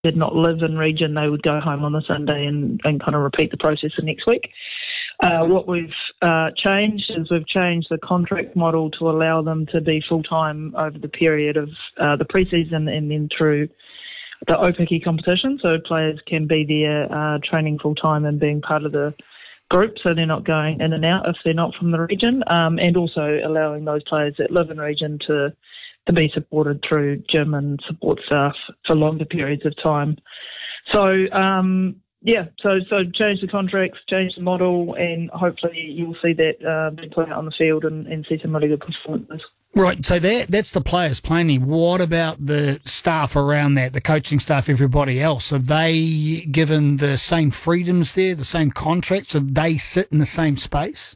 did not live in region, they would go home on the Sunday and kind of repeat the process the next week. What we've changed is we've changed the contract model to allow them to be full-time over the period of the pre-season and then through the Aupiki competition. So players can be there training full-time and being part of the group, so they're not going in and out if they're not from the region, and also allowing those players that live in region to be supported through gym and support staff for longer periods of time. So, so change the contracts, change the model, and hopefully you'll see that being put out on the field and see some really good performances. Right, so that's the players playing. What about the staff around that, the coaching staff, everybody else? Are they given the same freedoms there, the same contracts? Do they sit in the same space?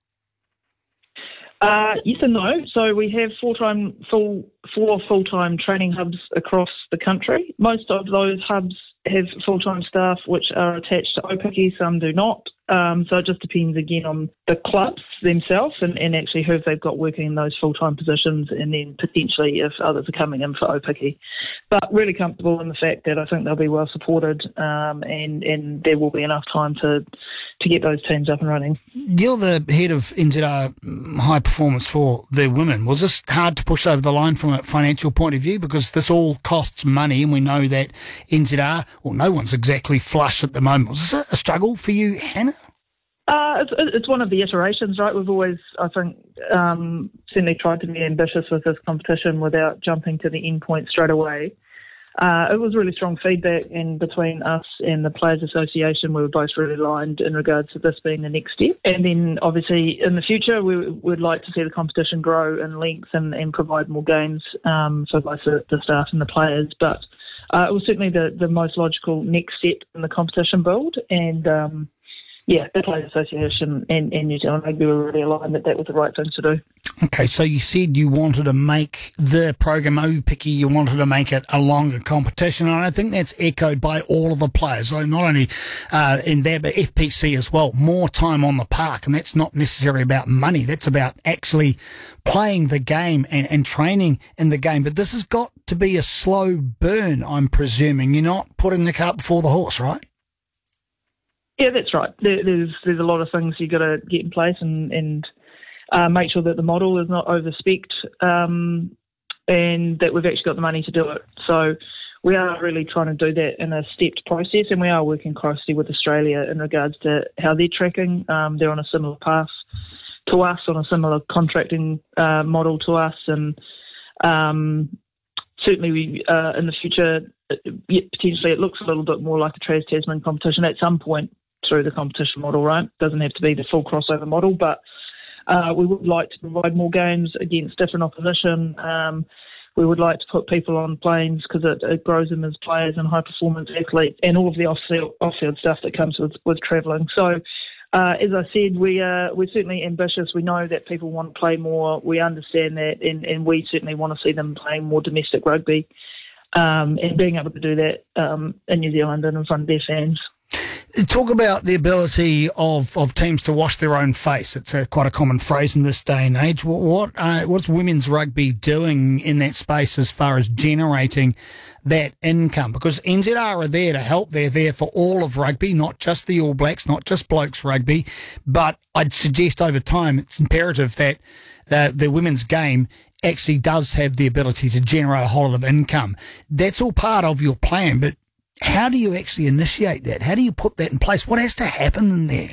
Yes and no. So we have four full-time training hubs across the country. Most of those hubs have full-time staff which are attached to Aupiki, some do not. So it just depends again on the clubs themselves and actually who they've got working in those full-time positions, and then potentially if others are coming in for Aupiki. But really comfortable in the fact that I think they'll be well supported, and there will be enough time to get those teams up and running. You're the head of NZR High Performance for the women. Was this hard to push over the line from a financial point of view? Because this all costs money, and we know that NZR, well, no one's exactly flush at the moment. Was this a struggle for you, Hannah? It's one of the iterations, right? We've always, I think, certainly tried to be ambitious with this competition without jumping to the end point straight away. It was really strong feedback, and between us and the Players Association, we were both really aligned in regards to this being the next step. And then, obviously, in the future, we would like to see the competition grow in length and provide more games for both the staff and the players. But it was certainly the most logical next step in the competition build, and the Players Association and New Zealand Rugby were really aligned that was the right thing to do. Okay, so you said you wanted to make the program Aupiki, you wanted to make it a longer competition, and I think that's echoed by all of the players, so not only in there, but FPC as well. More time on the park, and that's not necessarily about money, that's about actually playing the game and training in the game. But this has got to be a slow burn, I'm presuming. You're not putting the cart before the horse, right? Yeah, that's right. There's a lot of things you've got to get in place and make sure that the model is not over-specced, and that we've actually got the money to do it. So we are really trying to do that in a stepped process, and we are working closely with Australia in regards to how they're tracking. They're on a similar path to us, on a similar contracting model to us, and certainly we, in the future, potentially it looks a little bit more like a Trans-Tasman competition at some point through the competition model, right? Doesn't have to be the full crossover model, but we would like to provide more games against different opposition. We would like to put people on planes because it grows them as players and high-performance athletes, and all of the off-field stuff that comes with travelling. So, as I said, we're certainly ambitious. We know that people want to play more. We understand that, and we certainly want to see them playing more domestic rugby, and being able to do that in New Zealand and in front of their fans. Talk about the ability of teams to wash their own face. It's quite a common phrase in this day and age. What's women's rugby doing in that space as far as generating that income? Because NZR are there to help. They're there for all of rugby, not just the All Blacks, not just blokes rugby. But I'd suggest over time it's imperative that the women's game actually does have the ability to generate a whole lot of income. That's all part of your plan, but how do you actually initiate that? How do you put that in place? What has to happen in there?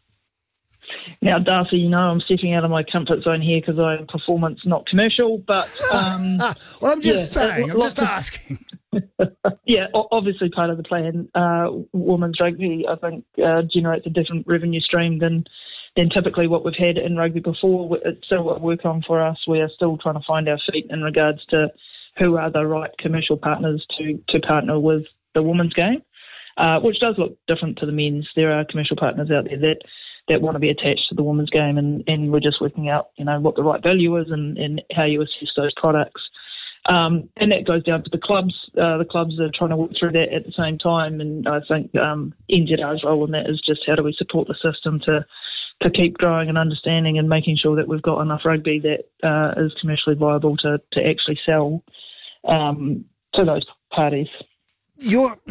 Now, Darcy, I'm stepping out of my comfort zone here because I'm performance, not commercial, but... well, I'm just saying, I'm just asking. Yeah, obviously part of the plan, women's rugby, I think, generates a different revenue stream than typically what we've had in rugby before. It's still a work on for us. We are still trying to find our feet in regards to who are the right commercial partners to partner with the women's game, which does look different to the men's. There are commercial partners out there that want to be attached to the women's game, and we're just working out, what the right value is and how you assess those products. And that goes down to the clubs. The clubs are trying to work through that at the same time, and I think NZR's role in that is just how do we support the system to keep growing and understanding and making sure that we've got enough rugby that is commercially viable to actually sell to those parties. You're